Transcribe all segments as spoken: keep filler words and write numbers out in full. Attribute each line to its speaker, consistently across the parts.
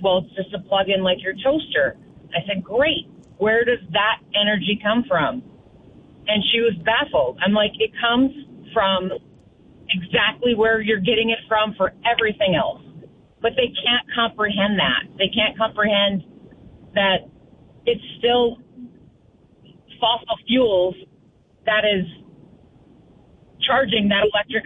Speaker 1: well, it's just a plug-in like your toaster. I said, great. Where does that energy come from? And she was baffled. I'm like, it comes from exactly where you're getting it from for everything else. But they can't comprehend that. They can't comprehend that it's still fossil fuels that is charging that electric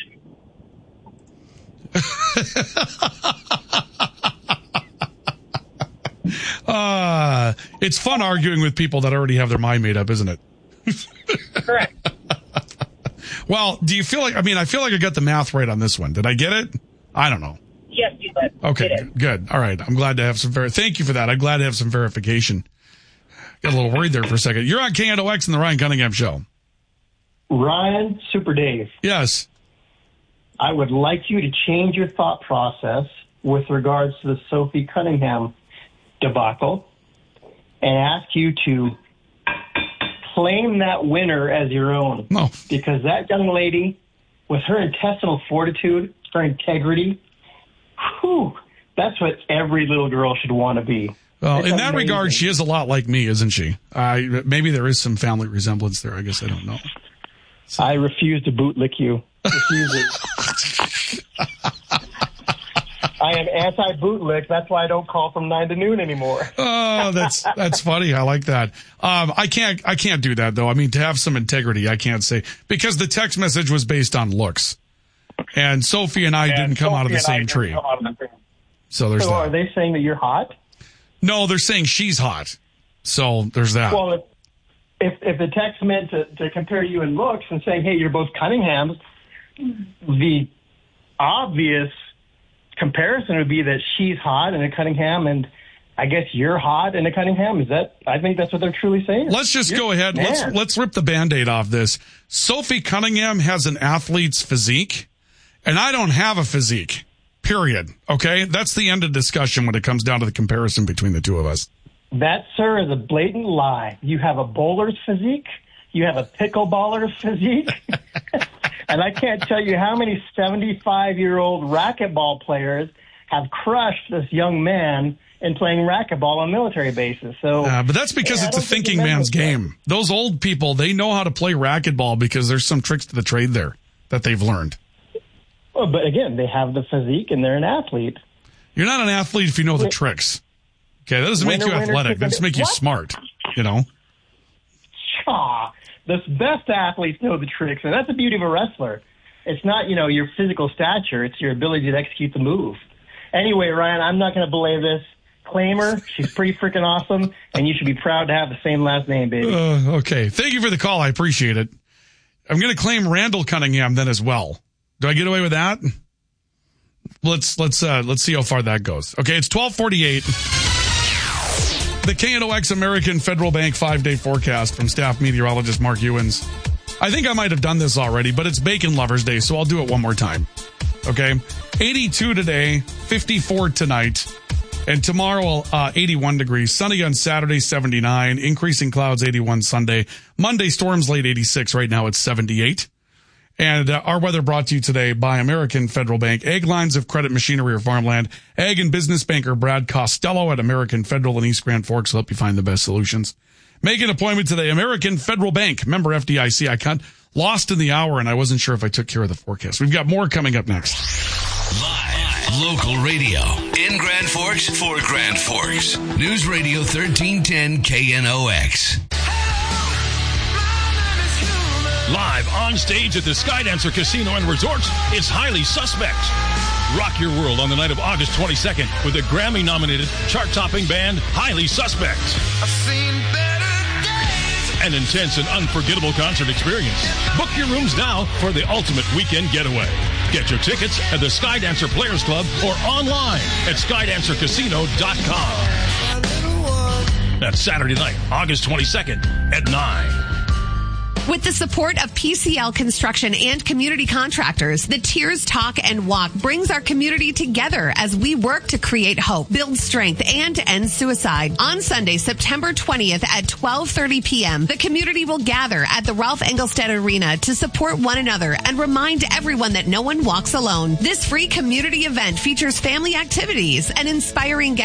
Speaker 2: station. uh, it's fun arguing with people that already have their mind made up, isn't it?
Speaker 1: Correct.
Speaker 2: Well, do you feel like, I mean, I feel like I got the math right on this one. Did I get it? I don't know.
Speaker 1: Yes, you did.
Speaker 2: Okay,
Speaker 1: you did.
Speaker 2: Good. All right. I'm glad to have some, ver- thank you for that. I'm glad to have some verification. Got a little worried there for a second. You're on K N O X and the Ryan Cunningham Show.
Speaker 3: Ryan, Super Dave.
Speaker 2: Yes.
Speaker 3: I would like you to change your thought process with regards to the Sophie Cunningham debacle and ask you to claim that winner as your own.
Speaker 2: No.
Speaker 3: Because that young lady, with her intestinal fortitude, her integrity, whew, that's what every little girl should want to be.
Speaker 2: Well,
Speaker 3: it's
Speaker 2: in that
Speaker 3: amazing.
Speaker 2: regard, she is a lot like me, isn't she? Uh, maybe there is some family resemblance there. I guess I don't know.
Speaker 3: So. I refuse to bootlick you. Refuse it. I am anti-bootlick. That's why I don't call from nine to noon anymore.
Speaker 2: Oh, that's that's funny. I like that. Um, I can't I can't do that though. I mean, to have some integrity, I can't say, because the text message was based on looks, and Sophie and I and didn't come Sophie out of the same tree. Of the so there's
Speaker 3: so
Speaker 2: that.
Speaker 3: Are they saying that you're hot?
Speaker 2: No, they're saying she's hot. So there's that.
Speaker 3: Well, if if, if the text meant to, to compare you in looks and saying, hey, you're both Cunninghams, the obvious comparison would be that she's hot in a Cunningham and I guess you're hot in a Cunningham. Is that, I think that's what they're truly saying.
Speaker 2: Let's just
Speaker 3: you're,
Speaker 2: go ahead.
Speaker 3: Man.
Speaker 2: Let's, let's rip the Band-Aid off this. Sophie Cunningham has an athlete's physique and I don't have a physique, period. Okay. That's the end of discussion when it comes down to the comparison between the two of us.
Speaker 3: That, sir, is a blatant lie. You have a bowler's physique. You have a pickleballer's physique. And I can't tell you how many seventy-five-year-old racquetball players have crushed this young man in playing racquetball on military bases. So,
Speaker 2: uh, but that's because
Speaker 3: yeah,
Speaker 2: it's a thinking man's game. Those old people, they know how to play racquetball because there's some tricks to the trade there that they've learned.
Speaker 3: Well, but again, they have the physique and they're an athlete.
Speaker 2: You're not an athlete if you know the tricks. Okay, that doesn't
Speaker 3: winner,
Speaker 2: make you
Speaker 3: winner,
Speaker 2: athletic. That just make you
Speaker 3: what?
Speaker 2: smart, you know?
Speaker 3: Ah, the best athletes know the tricks, and that's the beauty of a wrestler. It's not, you know, your physical stature. It's your ability to execute the move. Anyway, Ryan, I'm not going to belay this. Claim her. She's pretty freaking awesome, and you should be proud to have the same last name, baby.
Speaker 2: Uh, okay. Thank you for the call. I appreciate it. I'm going to claim Randall Cunningham then as well. Do I get away with that? Let's let's uh, let's see how far that goes. Okay, it's twelve forty-eight. The K N O X American Federal Bank five-day forecast from staff meteorologist Mark Ewens. I think I might have done this already, but it's Bacon Lovers Day, so I'll do it one more time. Okay? eighty-two today, fifty-four tonight, and tomorrow uh, eighty-one degrees. Sunny on Saturday, seventy-nine. Increasing clouds, eighty-one Sunday. Monday, storms late eighty-six. Right now it's seventy-eight. And uh, our weather brought to you today by American Federal Bank. Egg lines of credit, machinery, or farmland. Ag and business banker Brad Costello at American Federal in East Grand Forks will help you find the best solutions. Make an appointment today. American Federal Bank, member F D I C. I got lost in the hour, and I wasn't sure if I took care of the forecast. We've got more coming up next.
Speaker 4: Live, local radio in Grand Forks for Grand Forks. News Radio thirteen ten K N O X.
Speaker 5: Live on stage at the Skydancer Casino and Resorts, it's Highly Suspect. Rock your world on the night of August twenty-second with the Grammy-nominated, chart-topping band Highly Suspect.
Speaker 6: I've seen better days.
Speaker 5: An intense and unforgettable concert experience. Book your rooms now for the ultimate weekend getaway. Get your tickets at the Skydancer Players Club or online at skydancer casino dot com. That's Saturday night, August twenty-second at nine.
Speaker 7: With the support of P C L Construction and community contractors, the Tears Talk and Walk brings our community together as we work to create hope, build strength, and end suicide. On Sunday, September twentieth at twelve thirty p.m., the community will gather at the Ralph Engelstad Arena to support one another and remind everyone that no one walks alone. This free community event features family activities and inspiring guests